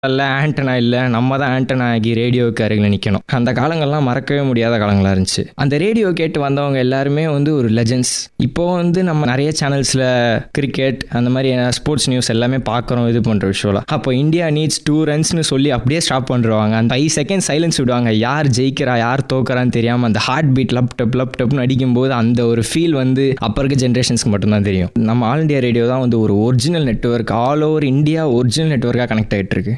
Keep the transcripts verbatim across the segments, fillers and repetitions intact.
இல்ல ஆண்டனா இல்ல, நம்ம தான் ஆண்டனா ஆகி ரேடியோவுக்கு அருகில் நிற்கணும். அந்த காலங்கள்லாம் மறக்கவே முடியாத காலங்களாக இருந்துச்சு. அந்த ரேடியோ கேட்டு வந்தவங்க எல்லாருமே வந்து ஒரு லெஜெண்ட்ஸ். இப்போ வந்து நம்ம நிறைய சேனல்ஸில் கிரிக்கெட் அந்த மாதிரி ஸ்போர்ட்ஸ் நியூஸ் எல்லாமே பார்க்குறோம், இது பண்ணுற விஷயம்லாம். அப்போ இந்தியா நீட்ஸ் டூ ரன்ஸ்னு சொல்லி அப்படியே ஸ்டாப் பண்ணுறாங்க. அந்த ஃபைவ் செகண்ட் சைலன்ஸ் விடுவாங்க. யார் ஜெயிக்கிறா யார் தோக்குறான்னு தெரியாமல் அந்த ஹார்ட் பீட் லப் டப் லப் டப்னு அடிக்கும்போது அந்த ஒரு ஃபீல் வந்து அப்போ இருக்க ஜென்ரேஷன்ஸ்க்கு மட்டும்தான் தெரியும். நம்ம ஆல் இண்டியா ரேடியோ தான் வந்து ஒரு original network, all over India original நெட்வொர்க்காக கனெக்ட் ஆகிட்டு இருக்கு.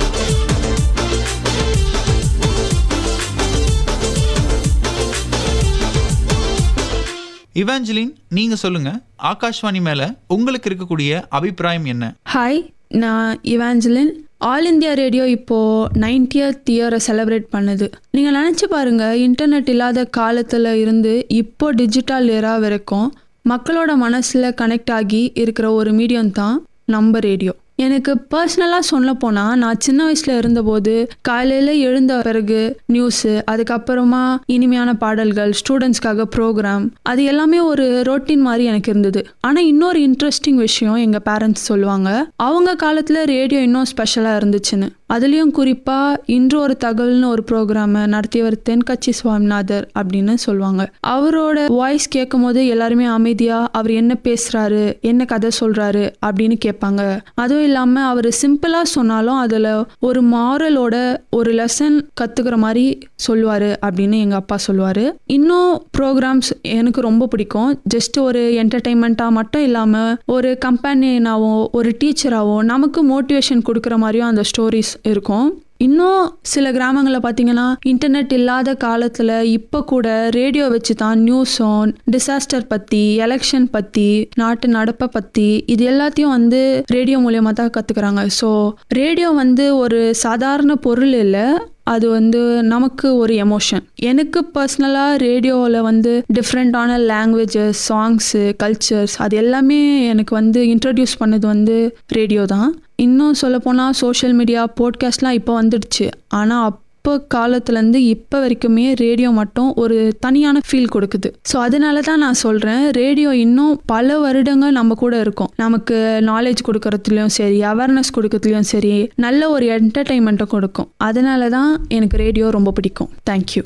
இவாஞ்சலின், நீங்க சொல்லுங்க, ஆகாஷ்வாணி மேல உங்களுக்கு இருக்கக்கூடிய அபிப்பிராயம் என்ன? ஹாய், நான் இவாஞ்சலின். ஆல் இந்தியா ரேடியோ இப்போது நைன்டியத் இயரை செலிப்ரேட் பண்ணுது. நீங்கள் நினச்சி பாருங்கள், இன்டர்நெட் இல்லாத காலத்தில் இருந்து இப்போ டிஜிட்டல் ஏரா வரைக்கும் மக்களோட மனசில் கனெக்ட் ஆகி இருக்கிற ஒரு மீடியம் தான் நம்ம ரேடியோ. எனக்கு பர்சனலாக சொல்ல போனால், நான் சின்ன வயசில் இருந்தபோது காலையில் எழுந்த பிறகு நியூஸு, அதுக்கப்புறமா இனிமையான பாடல்கள், ஸ்டூடெண்ட்ஸ்க்காக ப்ரோக்ராம், அது எல்லாமே ஒரு ரொட்டீன் மாதிரி எனக்கு இருந்தது. ஆனால் இன்னொரு இன்ட்ரெஸ்டிங் விஷயம் எங்கள் பேரண்ட்ஸ் சொல்லுவாங்க, அவங்க காலத்தில் ரேடியோ இன்னும் ஸ்பெஷலாக இருந்துச்சுன்னு. அதுலேயும் குறிப்பாக இன்று ஒரு தகவல்னு ஒரு ப்ரோக்ராமை நடத்தியவர் தென்கட்சி சுவாமிநாதர் அப்படின்னு சொல்லுவாங்க. அவரோட வாய்ஸ் கேட்கும் போது எல்லாருமே அமைதியாக அவர் என்ன பேசுகிறாரு, என்ன கதை சொல்கிறாரு அப்படின்னு கேட்பாங்க. அதுவும் இல்லாமல் அவர் சிம்பிளாக சொன்னாலும் அதில் ஒரு மாரலோட ஒரு லெசன் கற்றுக்கிற மாதிரி சொல்லுவார் அப்படின்னு எங்கள் அப்பா சொல்லுவார். இன்னும் ப்ரோக்ராம்ஸ் எனக்கு ரொம்ப பிடிக்கும். ஜஸ்ட் ஒரு என்டர்டெயின்மெண்ட்டாக மட்டும் இல்லாமல் ஒரு கம்பெனியனாவோ ஒரு டீச்சராகவோ நமக்கு மோட்டிவேஷன் கொடுக்குற மாதிரியும் அந்த ஸ்டோரிஸ் இருக்கும். இன்னும் சில கிராமங்களில் பார்த்தீங்கன்னா, இன்டர்நெட் இல்லாத காலத்தில் இப்போ கூட ரேடியோ வச்சு தான் நியூஸும், டிசாஸ்டர் பற்றி, எலெக்ஷன் பற்றி, நாட்டு நடப்பை பற்றி, இது எல்லாத்தையும் வந்து ரேடியோ மூலயமா தான் கற்றுக்குறாங்க. ஸோ ரேடியோ வந்து ஒரு சாதாரண பொருள் இல்லை, அது வந்து நமக்கு ஒரு எமோஷன். எனக்கு பர்சனலாக ரேடியோவில் வந்து டிஃப்ரெண்ட்டான லாங்குவேஜஸ், சாங்ஸு, கல்ச்சர்ஸ், அது எல்லாமே எனக்கு வந்து இன்ட்ரடியூஸ் பண்ணது வந்து ரேடியோ தான். இன்னும் சொல்லப்போனால் சோஷியல் மீடியா, போட்காஸ்ட்லாம் இப்போ வந்துடுச்சு. ஆனால் அப்போ காலத்துலேருந்து இப்போ வரைக்குமே ரேடியோ மட்டும் ஒரு தனியான ஃபீல் கொடுக்குது. ஸோ அதனால தான் நான் சொல்கிறேன், ரேடியோ இன்னும் பல வருடங்கள் நம்ம கூட இருக்கும். நமக்கு நாலேஜ் கொடுக்கறதுலையும் சரி, அவேர்னஸ் கொடுக்கறதுலையும் சரி, நல்ல ஒரு என்டர்டெயின்மெண்ட்டை கொடுக்கும். அதனால தான் எனக்கு ரேடியோ ரொம்ப பிடிக்கும். தேங்க்யூ.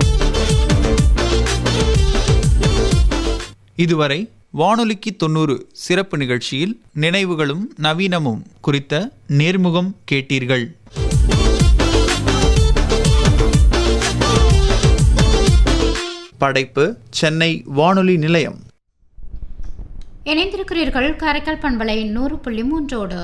இதுவரை வானொலிக்கு தொண்ணூறு சிறப்பு நிகழ்ச்சியில் நினைவுகளும் நவீனமும் குறித்த நேர்முகம் கேட்டீர்கள். படைப்பு சென்னை வானொலி நிலையம். இணைந்திருக்கிறீர்கள் காரைக்கால் பண்பலை நூறு புள்ளி மூன்றோடு.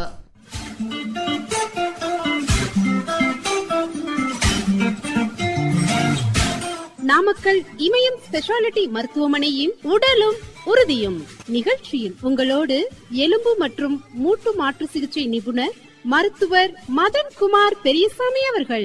நாமக்கல் இமயம் ஸ்பெஷாலிட்டி மருத்துவமனையின் உடலும் உறுதியும் நிகழ்ச்சியில் உங்களோடு எலும்பு மற்றும் மூட்டு மாற்று சிகிச்சை நிபுணர் மருத்துவர் மதன்குமார் பெரியசாமி அவர்கள்.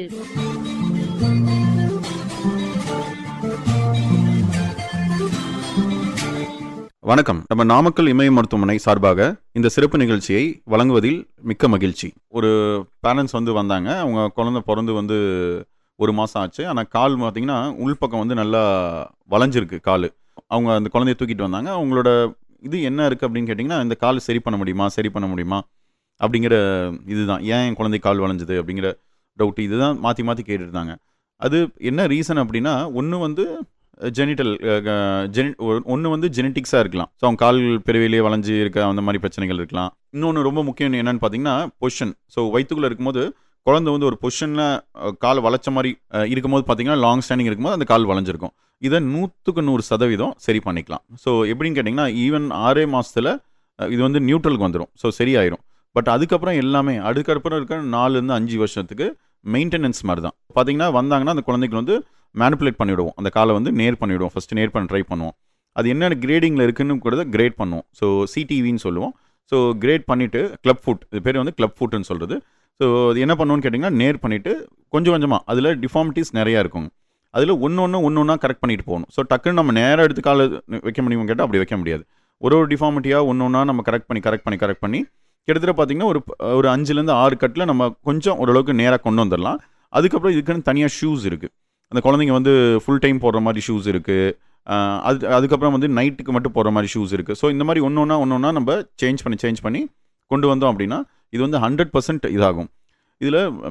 வணக்கம். நம்ம நாமக்கல் இமயம் மருத்துவமனை சார்பாக இந்த சிறப்பு நிகழ்ச்சியை வழங்குவதில் மிக்க மகிழ்ச்சி. ஒரு பேரண்ட்ஸ் வந்து வந்தாங்க. அவங்க குழந்தை பிறந்து வந்து ஒரு மாதம் ஆச்சு. ஆனால் கால் பார்த்தீங்கன்னா உள்பக்கம் வந்து நல்லா வளைஞ்சிருக்கு கால். அவங்க அந்த குழந்தைய தூக்கிட்டு வந்தாங்க. அவங்களோட இது என்ன இருக்குது அப்படின்னு கேட்டிங்கன்னா, இந்த கால் சரி பண்ண முடியுமா சரி பண்ண முடியுமா அப்படிங்கிற இதுதான். ஏன் என் குழந்தை கால் வளைஞ்சுது அப்படிங்கிற டவுட் இதுதான் மாற்றி மாற்றி கேட்டுருந்தாங்க. அது என்ன ரீசன் அப்படின்னா, ஒன்று வந்து ஜெனிட்டல் ஜெனி ஒன்று வந்து ஜெனட்டிக்ஸாக இருக்கலாம். ஸோ அவங்க கால் பிறவிலேயே வளைஞ்சு இருக்க அந்த மாதிரி பிரச்சனைகள் இருக்கலாம். இன்னொன்று ரொம்ப முக்கியம் என்னென்னு பார்த்தீங்கன்னா பொசிஷன். ஸோ வயிற்றுக்குள்ளே இருக்கும்போது குழந்தை வந்து ஒரு பொசிஷனில் கால் வளைச்ச மாதிரி இருக்கும்போது பார்த்தீங்கன்னா லாங் ஸ்டாண்டிங் இருக்கும்போது அந்த கால் வளைஞ்சிருக்கும். இதை நூற்றுக்கு நூறு சதவீதம் சரி பண்ணிக்கலாம். ஸோ எப்படின்னு கேட்டிங்கன்னா, ஈவன் ஆறே மாதத்தில் இது வந்து நியூட்ரலுக்கு வந்துடும். ஸோ சரியாயிரும். பட் அதுக்கப்புறம் எல்லாமே அதுக்கப்புறம் இருக்க நாலுலேருந்து அஞ்சு வருஷத்துக்கு மெயின்டெனன்ஸ் மாதிரி தான். பார்த்தீங்கன்னா வந்தாங்கன்னா அந்த குழந்தைக்கு வந்து மேனிப்புலேட் பண்ணிவிடுவோம். அந்த காலை வந்து நேர் பண்ணிவிடுவோம். ஃபஸ்ட்டு நேர் பண்ண ட்ரை பண்ணுவோம். அது என்னென்ன கிரேடிங்கில் இருக்குன்னு கூட கிரேட் பண்ணுவோம். ஸோ சிடிவின்னு சொல்லுவோம். ஸோ கிரேட் பண்ணிவிட்டு கிளப் ஃபுட், இது பேர் வந்து கிளப் ஃபுட்டுன்னு சொல்கிறது. ஸோ அது என்ன பண்ணுவோன்னு கேட்டிங்கன்னா, நேர் பண்ணிவிட்டு கொஞ்சம் கொஞ்சமாக அதில் டிஃபார்மிட்டிஸ் நிறையா இருக்கும். அதில் ஒன்று ஒன்று ஒன்று ஒன்றா கரெக்ட் பண்ணிட்டு போகணும். ஸோ டக்குன்னு நம்ம நேராக எடுத்து காலை வைக்க முடியுமா கேட்டால் அப்படி வைக்க முடியாது. ஒரு ஒரு டிஃபார்மிட்டியாக ஒன்று ஒன்றா நம்ம கரெக்ட் பண்ணி கரெக்ட் பண்ணி கரெக்ட் பண்ணி கிட்டத்தட்ட பார்த்திங்கன்னா ஒரு ஒரு அஞ்சுலேருந்து ஆறு கட்டில் நம்ம கொஞ்சம் ஓரளவுக்கு நேராக கொண்டு வந்துடலாம். அதுக்கப்புறம் இதுக்குன்னு தனியாக ஷூஸ் இருக்குது. அந்த குழந்தைங்க வந்து ஃபுல் டைம் போடுற மாதிரி ஷூஸ் இருக்குது. அது அதுக்கப்புறம் வந்து நைட்டுக்கு மட்டும் போடுற மாதிரி ஷூஸ் இருக்குது. ஸோ இந்த மாதிரி ஒன்று ஒன்றா ஒன்று ஒன்றா நம்ம சேஞ்ச் பண்ணி சேஞ்ச் பண்ணி கொண்டு வந்தோம் அப்படின்னா இது வந்து ஹண்ட்ரட் பர்சன்ட் இதாகும். இதில்